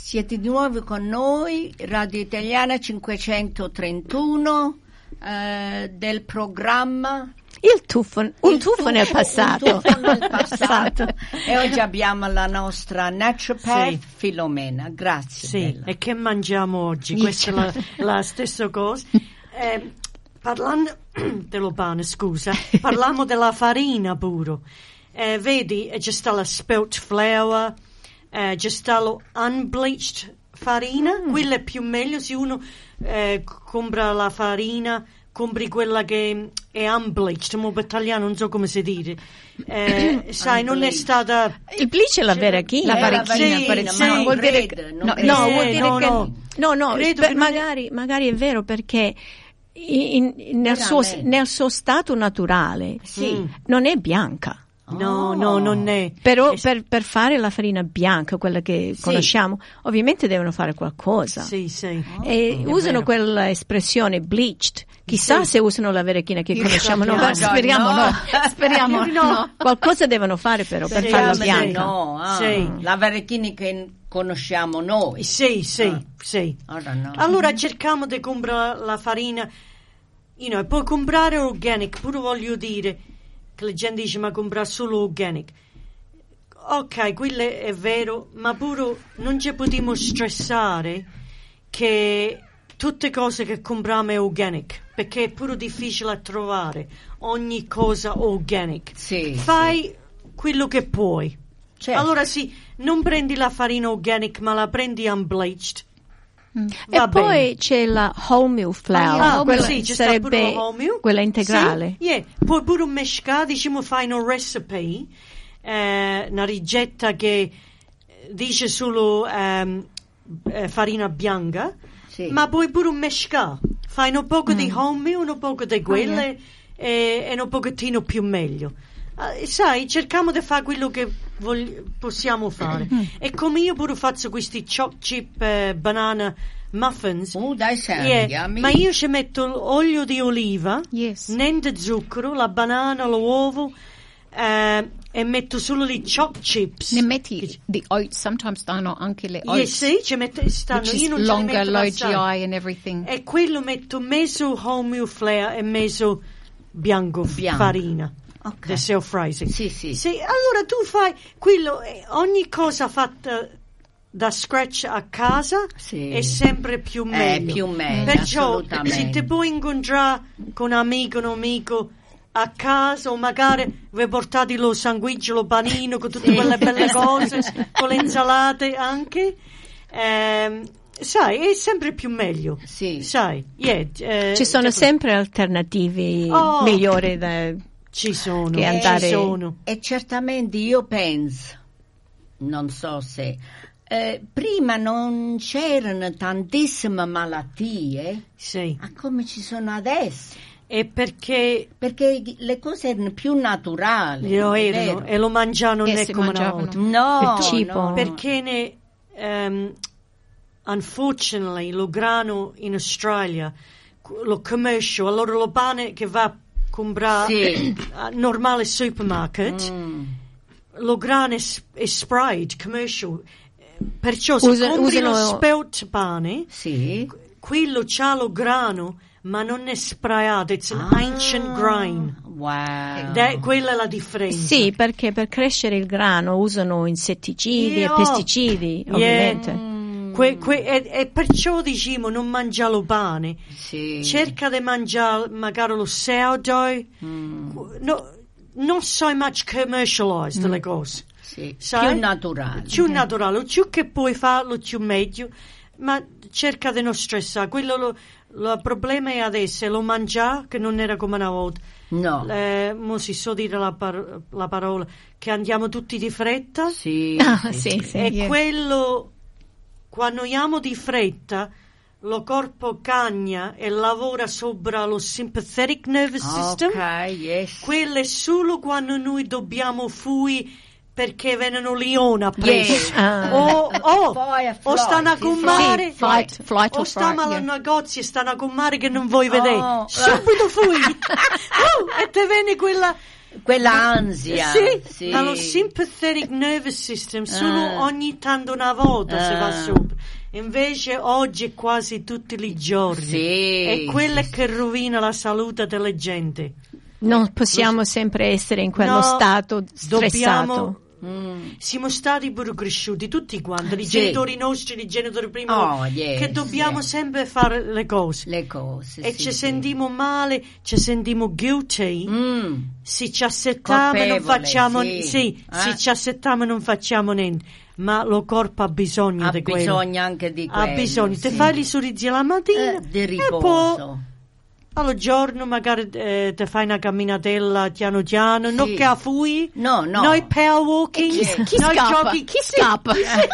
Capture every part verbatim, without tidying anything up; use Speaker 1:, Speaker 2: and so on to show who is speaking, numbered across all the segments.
Speaker 1: Siete di nuovo con noi, Radio Italiana cinquecentotrentuno, eh, del programma
Speaker 2: Il tuffo, un tuffo, tuffo nel passato.
Speaker 1: Un tuffo nel passato. E oggi abbiamo la nostra naturopath, sì. Filomena. Grazie.
Speaker 3: Sì, bella. E che mangiamo oggi? Questa è la, la stessa cosa. Eh, parlando dello pane, scusa, parliamo della farina puro. Eh, vedi, c'è sta la spelt flour, eh, c'è sta lo unbleached farina, mm. quella è più meglio se uno eh, compra la farina, compri quella che è unbleached, ma per italiano non so come si dice. Eh, sai, non è stata...
Speaker 2: Il bleach è la verachina.
Speaker 1: La verachina,
Speaker 3: sì,
Speaker 1: per
Speaker 3: sì,
Speaker 1: ma vuol dire
Speaker 2: che...
Speaker 1: non
Speaker 2: No,
Speaker 1: credo.
Speaker 2: no, vuol dire
Speaker 3: no,
Speaker 2: che...
Speaker 3: no,
Speaker 2: no, no
Speaker 3: credo che
Speaker 2: magari,
Speaker 3: non...
Speaker 2: magari è vero perché in, in, nel, suo, nel suo stato naturale
Speaker 1: sì.
Speaker 2: non è bianca.
Speaker 3: No, oh. no, non è.
Speaker 2: Però
Speaker 3: è...
Speaker 2: per, per fare la farina bianca, quella che sì. conosciamo, ovviamente devono fare qualcosa.
Speaker 3: Sì, sì.
Speaker 2: Oh, e usano vero. Quella espressione bleached. Chissà sì. se usano la verachina che conosciamo. No, no, speriamo no. no. Speriamo no. no. Qualcosa devono fare però per farla bianca.
Speaker 1: No, ah. sì. La verachina che conosciamo noi.
Speaker 3: Sì, sì, ah. sì.
Speaker 1: Allora, no.
Speaker 3: allora cerchiamo di comprare la farina, you know, puoi comprare organic, pure voglio dire che la gente dice ma compra solo organic. Ok, quello è vero, ma pure non ci possiamo stressare che tutte cose che compriamo è organic, perché è pure difficile a trovare ogni cosa organic.
Speaker 1: Sì,
Speaker 3: Fai
Speaker 1: sì.
Speaker 3: quello che puoi. Certo. Allora sì, non prendi la farina organic, ma la prendi unbleached.
Speaker 2: Mm. E poi bene. C'è la wholemeal flour,
Speaker 3: ah,
Speaker 2: quella
Speaker 3: sì, c'è
Speaker 2: sarebbe
Speaker 3: wholemeal.
Speaker 2: Quella integrale.
Speaker 3: Sì, yeah. Puoi pure mescare, diciamo, fai una recipe, eh, una ricetta che dice solo um, eh, farina bianca, sì. ma puoi pure mescare. Fai un poco mm. di wholemeal, un poco di quelle oh, yeah. e, e un pochettino più meglio. Uh, sai, cerchiamo di fare quello che vogli- possiamo fare. E come io pure faccio questi choc chip uh, banana muffins,
Speaker 1: oh, dai,
Speaker 3: yeah, ma io ci metto l'olio di oliva,
Speaker 2: yes.
Speaker 3: niente zucchero, la banana, l'uovo, uh, e metto solo i choc chips.
Speaker 4: Ne metti the oats, sometimes stanno anche le oats.
Speaker 3: Yeah, sì, ci metto, stanno,
Speaker 4: which
Speaker 3: io non
Speaker 4: is longer, low G
Speaker 3: assai.
Speaker 4: I and everything.
Speaker 3: E quello metto mezzo wholemeal flour e mezzo bianco, bianco. farina.
Speaker 1: Okay.
Speaker 3: The self-rising.
Speaker 1: Sì, sì.
Speaker 3: Sì, allora tu fai quello, ogni cosa fatta da scratch a casa
Speaker 1: sì.
Speaker 3: è sempre più meglio.
Speaker 1: È più meglio,
Speaker 3: perciò se ti puoi incontrare con un amico, un amico a casa o magari vi portate lo sandwich, lo panino con tutte sì. quelle belle cose, con le insalate anche, ehm, sai, è sempre più meglio.
Speaker 1: Sì.
Speaker 3: Sai, yeah, eh,
Speaker 2: ci sono sempre alternative oh. migliori da...
Speaker 3: Ci sono,
Speaker 2: che andare...
Speaker 3: ci sono.
Speaker 1: E certamente io penso, non so se, eh, prima non c'erano tantissime malattie,
Speaker 3: sì.
Speaker 1: a come ci sono adesso.
Speaker 3: E perché...
Speaker 1: Perché le cose erano più naturali.
Speaker 3: Lo erano, e lo mangiavano non è come una volta.
Speaker 1: No,
Speaker 2: il cibo.
Speaker 1: No.
Speaker 3: Perché ne, um, unfortunately, lo grano in Australia, lo commercial, allora lo pane che va comprare
Speaker 1: sì.
Speaker 3: a normale supermarket, mm. lo grano è, è sprayed, commercial. Perciò se
Speaker 2: Usa,
Speaker 3: compri
Speaker 2: usano...
Speaker 3: lo spelt pane,
Speaker 1: sì.
Speaker 3: quello c'ha lo grano, ma non è sprayato, it's an ah. ancient grain.
Speaker 1: Wow.
Speaker 3: De, quella è la differenza.
Speaker 2: Sì, perché per crescere il grano usano insetticidi yeah. e pesticidi,
Speaker 3: yeah.
Speaker 2: ovviamente.
Speaker 3: Mm. Que, que, e, e perciò diciamo non mangia lo pane,
Speaker 1: sì.
Speaker 3: cerca di mangiare magari lo sourdough, mm. no, non so much commercialized mm. le cose,
Speaker 1: sì.
Speaker 3: sai?
Speaker 1: Più naturale,
Speaker 3: più naturale, più che puoi farlo più meglio, ma cerca di non stressare. Quello lo, lo problema è adesso lo mangiare che non era come una volta.
Speaker 1: No.
Speaker 3: Eh, mo si so dire la, par- la parola che andiamo tutti di fretta,
Speaker 1: sì,
Speaker 2: ah,
Speaker 1: sì,
Speaker 2: sì,
Speaker 1: sì.
Speaker 2: sì,
Speaker 3: e
Speaker 2: yeah.
Speaker 3: quello quando andiamo di fretta lo corpo cagna e lavora sopra lo sympathetic nervous system.
Speaker 1: Ok, yes.
Speaker 3: Quello è solo quando noi dobbiamo fuggire perché vengono leoni preso,
Speaker 1: yes.
Speaker 2: uh.
Speaker 3: o, o, o stanno a comare,
Speaker 4: sì, flight, flight
Speaker 3: o
Speaker 4: or
Speaker 3: stanno
Speaker 4: fright,
Speaker 3: al
Speaker 4: yeah.
Speaker 3: negozio e stanno a comare che non vuoi vedere,
Speaker 1: oh.
Speaker 3: subito fuggi uh, e te viene quella
Speaker 1: quella ansia.
Speaker 3: Sì,
Speaker 1: sì.
Speaker 3: ma lo sympathetic nervous system solo
Speaker 1: Ah.
Speaker 3: ogni tanto una volta si va
Speaker 1: Ah.
Speaker 3: sopra. Invece oggi è quasi tutti i giorni.
Speaker 1: Sì,
Speaker 3: è quella
Speaker 1: sì,
Speaker 3: che rovina la salute della gente.
Speaker 2: Non possiamo sempre essere in quello
Speaker 3: No,
Speaker 2: stato stressato.
Speaker 3: Dobbiamo...
Speaker 1: Mm.
Speaker 3: Siamo stati pure cresciuti tutti quanti, i
Speaker 1: Sì.
Speaker 3: genitori nostri, i genitori prima,
Speaker 1: Oh, yes,
Speaker 3: che dobbiamo
Speaker 1: yes.
Speaker 3: sempre fare le cose.
Speaker 1: Le cose.
Speaker 3: E
Speaker 1: sì,
Speaker 3: ci
Speaker 1: sì.
Speaker 3: sentiamo male, ci sentiamo guilty.
Speaker 1: Mm.
Speaker 3: Se ci accettiamo non
Speaker 1: Colpevole,
Speaker 3: facciamo
Speaker 1: sì.
Speaker 3: sì,
Speaker 1: Eh?
Speaker 3: se ci accettiamo non facciamo niente, ma lo corpo ha bisogno
Speaker 1: Ha
Speaker 3: di quello.
Speaker 1: bisogno anche di quello.
Speaker 3: Ha bisogno,
Speaker 1: sì.
Speaker 3: ti fai i sorrisi la mattina
Speaker 1: Eh, di
Speaker 3: e
Speaker 1: riposo.
Speaker 3: poi al giorno magari eh, ti fai una camminatella piano piano,
Speaker 1: Sì.
Speaker 3: non che a fui.
Speaker 1: No, no.
Speaker 3: Noi power walking,
Speaker 1: Chi-
Speaker 4: Chi
Speaker 3: noi
Speaker 4: scappa?
Speaker 3: giochi-
Speaker 4: Chi
Speaker 3: sì.
Speaker 4: scappa?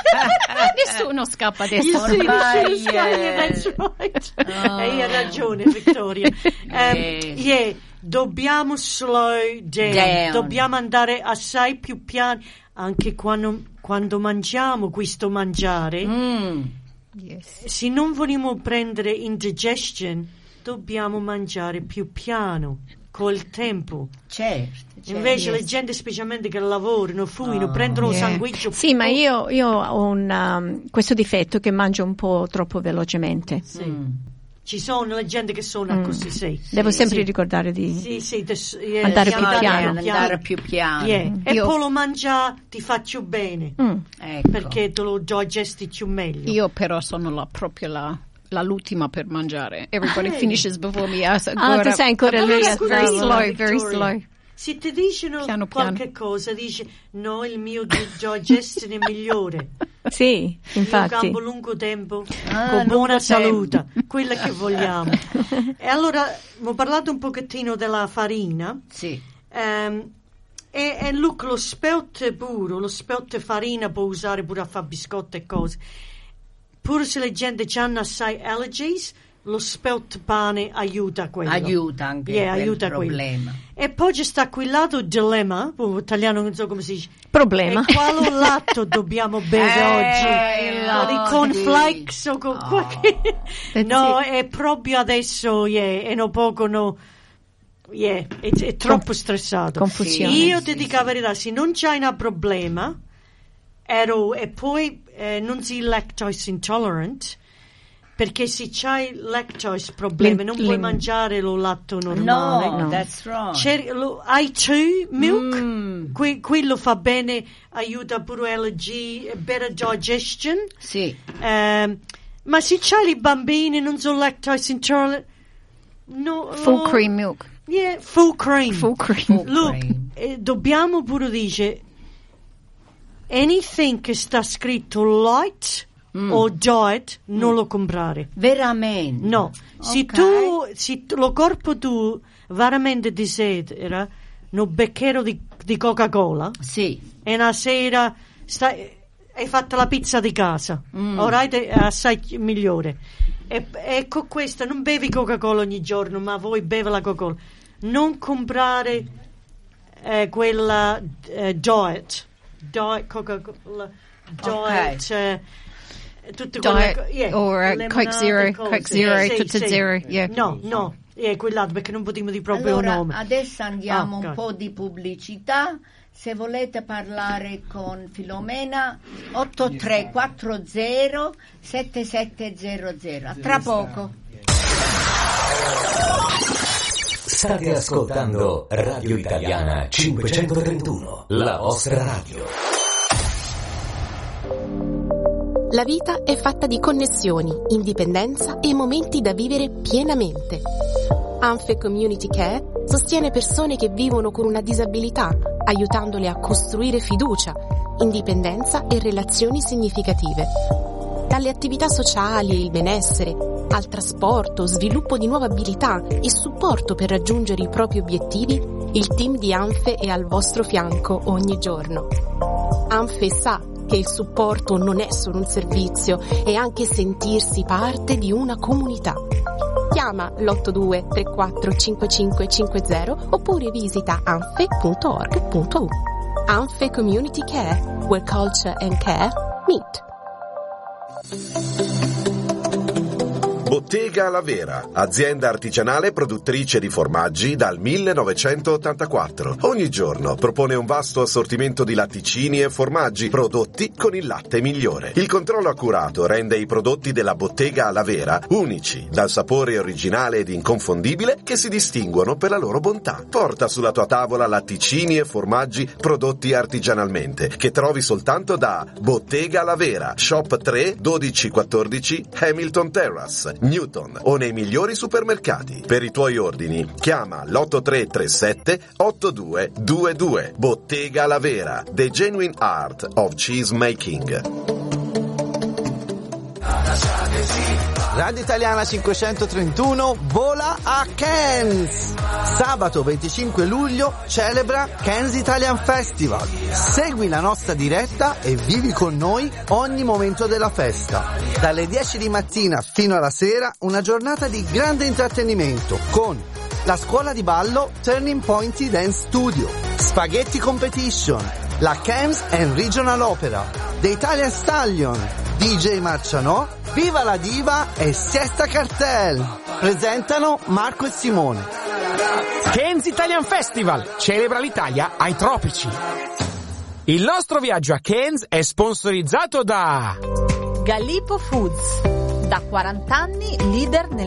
Speaker 4: Nessuno scappa adesso.
Speaker 3: Sì,
Speaker 1: Ormai,
Speaker 3: sì, scappa,
Speaker 1: eh.
Speaker 3: that's right.
Speaker 1: Oh.
Speaker 3: E hai ragione, Vittoria. Um,
Speaker 1: Yes.
Speaker 3: yeah, dobbiamo slow down,
Speaker 1: Down.
Speaker 3: dobbiamo andare assai più piani, anche quando, quando mangiamo questo mangiare.
Speaker 1: Mm.
Speaker 4: Yes.
Speaker 3: Se non vogliamo prendere indigestion, dobbiamo mangiare più piano, col tempo.
Speaker 1: Certo, certo.
Speaker 3: Invece le gente, specialmente che lavorano, fuino,
Speaker 1: Oh.
Speaker 3: prendono
Speaker 4: Yeah.
Speaker 3: sanguigno.
Speaker 2: Sì, ma
Speaker 3: Oh,
Speaker 2: io, io ho un, um, questo difetto che mangio un po' troppo velocemente.
Speaker 3: sì.
Speaker 1: Mm.
Speaker 3: Ci sono le gente che sono
Speaker 2: Mm.
Speaker 3: così, sì.
Speaker 2: Devo
Speaker 3: Sì,
Speaker 2: sempre
Speaker 3: sì.
Speaker 2: ricordare di...
Speaker 3: Sì, sì, des- yeah,
Speaker 2: Andare
Speaker 3: sì,
Speaker 2: più piano.
Speaker 1: Andare più piano.
Speaker 3: Yeah. E
Speaker 4: Io-
Speaker 3: poi lo mangia ti faccio bene,
Speaker 2: Mm.
Speaker 1: Ecco.
Speaker 3: perché te lo digesti più meglio.
Speaker 4: Io però sono la, proprio la, la l'ultima per mangiare. Everybody
Speaker 3: Ah,
Speaker 4: finishes before me. Ah,
Speaker 2: Ah, tu sei ancora lì a
Speaker 4: Very
Speaker 2: tavola.
Speaker 4: slow, very
Speaker 3: Vittoria.
Speaker 4: slow.
Speaker 3: Se ti dicono
Speaker 4: Piano,
Speaker 3: qualche cosa, dici no, il mio digestion è migliore.
Speaker 2: Sì,
Speaker 3: Io
Speaker 2: infatti.
Speaker 3: campo lungo tempo,
Speaker 1: Ah,
Speaker 3: con
Speaker 1: lungo
Speaker 3: buona
Speaker 1: tempo.
Speaker 3: salute, quella che vogliamo. E allora, ho parlato un pochettino della farina.
Speaker 1: Sì.
Speaker 3: Ehm, e, e look, lo spelt puro, lo spelt farina può usare pure a fare biscotti e cose. Pure se le gente hanno assai allergies, lo spelt pane aiuta a quello.
Speaker 1: Aiuta anche
Speaker 3: Yeah,
Speaker 1: quel
Speaker 3: aiuta quello.
Speaker 1: problema.
Speaker 3: E poi ci sta qui lato il dilemma, in italiano non so come si dice.
Speaker 2: Problema.
Speaker 3: E quale latte dobbiamo bere
Speaker 1: Eh,
Speaker 3: oggi?
Speaker 1: il
Speaker 3: Con i
Speaker 1: latte.
Speaker 3: cornflakes o con
Speaker 1: Oh.
Speaker 3: qualche...
Speaker 2: Eh,
Speaker 3: No,
Speaker 2: sì.
Speaker 3: è proprio adesso, yeah, e non poco no... Yeah, è, è troppo
Speaker 2: Conf-
Speaker 3: stressato.
Speaker 2: confusione.
Speaker 3: Io
Speaker 1: Sì,
Speaker 3: ti
Speaker 1: sì,
Speaker 3: dico
Speaker 1: sì.
Speaker 3: la verità, se non c'hai un problema, ero, e poi eh, non sei lactose intolerant, perché se c'hai lactose problemi
Speaker 2: L'in-
Speaker 3: non puoi
Speaker 2: l'in-
Speaker 3: mangiare lo latte normale.
Speaker 1: No,
Speaker 2: No.
Speaker 1: that's wrong.
Speaker 3: C'è lo, hai tu milk?
Speaker 1: Mm.
Speaker 3: Que- quello fa bene, aiuta pure allergie, better digestion.
Speaker 1: Sì.
Speaker 3: Ehm, ma se c'hai i bambini non sono lactose intolerant, no,
Speaker 4: Full
Speaker 3: lo-
Speaker 4: cream milk.
Speaker 3: Yeah, full cream.
Speaker 4: Full cream.
Speaker 1: Full
Speaker 3: Look,
Speaker 1: cream.
Speaker 3: eh, dobbiamo pure dire anything che sta scritto light
Speaker 1: Mm.
Speaker 3: o diet non lo comprare.
Speaker 1: Veramente.
Speaker 3: No, se
Speaker 1: Ok.
Speaker 3: tu, se tu- lo corpo tu veramente desidera un becchero di, di Coca-Cola
Speaker 1: Sì.
Speaker 3: e una sera stai, hai fatto la pizza di casa,
Speaker 1: Mm.
Speaker 3: ora è assai migliore. E, e con questo non bevi Coca-Cola ogni giorno, ma vuoi bere la Coca-Cola. Non comprare eh, quella eh, diet, diet Coca-Cola, diet, eh, tutte quelle
Speaker 4: Diet
Speaker 3: co- yeah,
Speaker 4: or, uh,
Speaker 3: limonate,
Speaker 4: Coke Zero,
Speaker 3: cose.
Speaker 4: Coke Zero,
Speaker 3: Yeah, sì,
Speaker 4: tutte
Speaker 3: sì.
Speaker 4: zero, yeah.
Speaker 3: No, no, eh, quell'altro perché non potremmo dire proprio
Speaker 1: Allora,
Speaker 3: il nome.
Speaker 1: adesso andiamo
Speaker 3: Oh,
Speaker 1: un
Speaker 3: God.
Speaker 1: po' di pubblicità. Se volete parlare con Filomena, otto tre quattro zero sette sette zero zero. A tra poco.
Speaker 5: State ascoltando Radio Italiana cinquecentotrentuno, la vostra radio.
Speaker 6: La vita è fatta di connessioni, indipendenza e momenti da vivere pienamente. Anfe Community Care sostiene persone che vivono con una disabilità, aiutandole a costruire fiducia, indipendenza e relazioni significative. Dalle attività sociali e il benessere, al trasporto, sviluppo di nuove abilità e supporto per raggiungere i propri obiettivi, il team di Anfe è al vostro fianco ogni giorno. Anfe sa che il supporto non è solo un servizio, è anche sentirsi parte di una comunità. Chiama l'otto due tre quattro cinque cinque cinque zero oppure visita anfe punto org punto u. Anfe Community Care, where culture and care meet.
Speaker 7: Bottega La Vera, azienda artigianale produttrice di formaggi dal millenovecentottantaquattro. Ogni giorno propone un vasto assortimento di latticini e formaggi prodotti con il latte migliore. Il controllo accurato rende i prodotti della Bottega La Vera unici, dal sapore originale ed inconfondibile che si distinguono per la loro bontà. Porta sulla tua tavola latticini e formaggi prodotti artigianalmente, che trovi soltanto da Bottega La Vera, shop tre dodici quattordici Hamilton Terrace, Newton, o nei migliori supermercati. Per i tuoi ordini chiama l'otto tre tre sette otto due due due. Bottega La Vera, the genuine art of cheese making.
Speaker 8: Radio Italiana cinquecentotrentuno vola a Cannes. Sabato venticinque luglio celebra Cannes Italian Festival. Segui la nostra diretta e vivi con noi ogni momento della festa. Dalle dieci di mattina fino alla sera una giornata di grande intrattenimento con la scuola di ballo Turning Point Dance Studio, Spaghetti Competition, la Cannes and Regional Opera, The Italian Stallion, D J Marcianò, Viva la Diva e Siesta Cartel. Presentano Marco e Simone.
Speaker 9: Cannes Italian Festival celebra l'Italia ai tropici. Il nostro viaggio a Cannes è sponsorizzato da
Speaker 10: Gallipo Foods, da quaranta anni leader nel